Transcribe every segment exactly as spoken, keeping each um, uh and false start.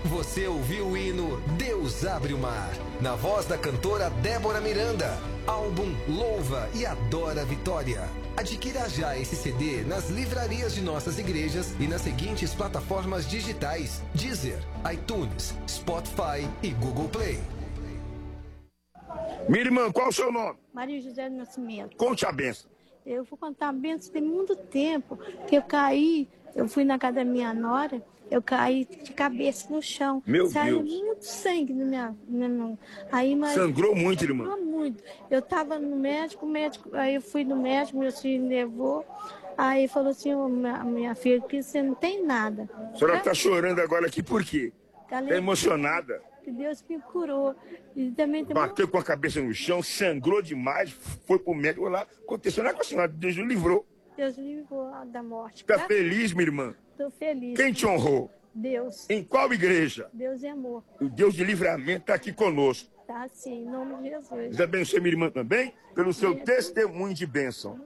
Você ouviu o hino Deus Abre o Mar, na voz da cantora Débora Miranda. Álbum Louva e Adora a Vitória. Adquira já esse C D nas livrarias de nossas igrejas e nas seguintes plataformas digitais: Deezer, iTunes, Spotify e Google Play. Minha irmã, qual o seu nome? Maria José do Nascimento. Conte a benção. Eu vou contar a benção, tem muito tempo que eu caí, eu fui na casa da minha nora, eu caí de cabeça no chão. Meu Saiu Deus. muito sangue na minha, na minha... Aí, mas... Sangrou muito, irmã? Sangrou muito. Eu tava no médico, o médico, aí eu fui no médico, meu filho levou, aí falou assim, oh, minha, minha filha, que você não tem nada. A senhora está chorando agora aqui por quê? Está emocionada. Que Deus me curou. E também tem Bateu com a cabeça no chão, sangrou demais, foi pro médico lá. Aconteceu nada com a senhora, Deus o livrou. Deus livrou da morte. Está Tá? feliz, minha irmã? Estou feliz. Quem te honrou? Deus. Em qual igreja? Deus é amor. O Deus de livramento está aqui conosco. Tá sim, em nome de Jesus. Deus abençoe minha irmã também, pelo seu testemunho de bênção.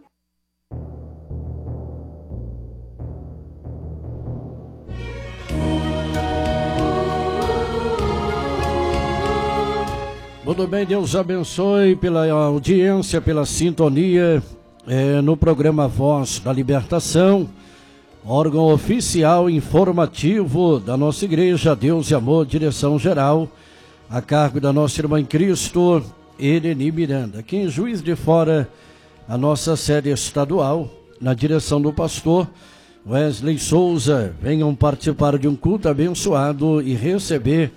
Muito bem, Deus abençoe pela audiência, pela sintonia é, no programa Voz da Libertação, órgão oficial informativo da nossa igreja, Deus e Amor, direção geral, a cargo da nossa irmã em Cristo, Ereni Miranda. Aqui em Juiz de Fora, a nossa sede estadual, na direção do pastor Wesley Souza. Venham participar de um culto abençoado e receber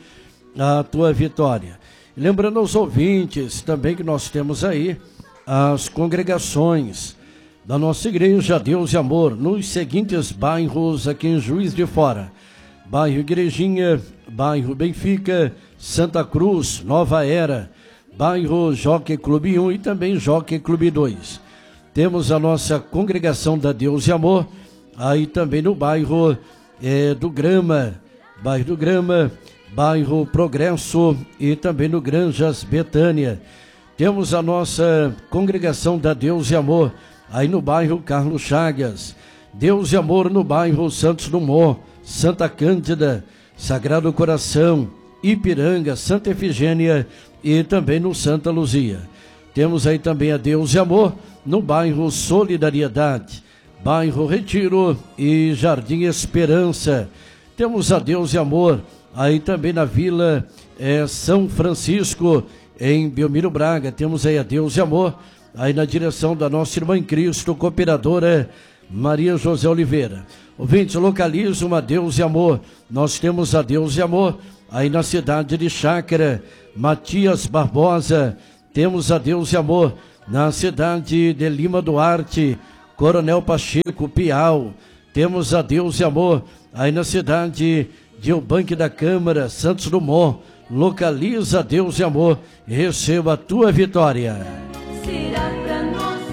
a tua vitória. Lembrando aos ouvintes também que nós temos aí as congregações da nossa igreja Deus e Amor nos seguintes bairros aqui em Juiz de Fora: bairro Igrejinha, bairro Benfica, Santa Cruz, Nova Era, bairro Jockey Clube um e também Jockey Clube dois. Temos a nossa congregação da Deus e Amor aí também no bairro é, do Grama, bairro do Grama, bairro Progresso e também no Granjas Betânia. Temos a nossa congregação da Deus e Amor aí no bairro Carlos Chagas, Deus e Amor no bairro Santos Dumont, Santa Cândida, Sagrado Coração, Ipiranga, Santa Efigênia e também no Santa Luzia. Temos aí também a Deus e Amor no bairro Solidariedade, bairro Retiro e Jardim Esperança. Temos a Deus e Amor aí também na Vila é, São Francisco, em Belmiro Braga. Temos aí a Deus e Amor, aí na direção da nossa irmã em Cristo, cooperadora Maria José Oliveira. Ouvintes, localiza uma Deus e Amor. Nós temos a Deus e Amor aí na cidade de Chácara, Matias Barbosa. Temos a Deus e Amor na cidade de Lima Duarte, Coronel Pacheco, Piau. Temos a Deus e Amor aí na cidade de Ubanque da Câmara, Santos Dumont. Localiza Deus e Amor e receba a tua vitória. Será pra nós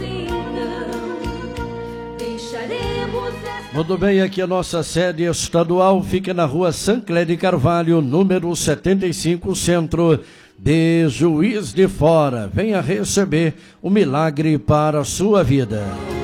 então, deixaremos essa... Muito bem, aqui a nossa sede estadual fica na rua Sancler de Carvalho, número setenta e cinco, centro de Juiz de Fora. Venha receber o milagre para a sua vida.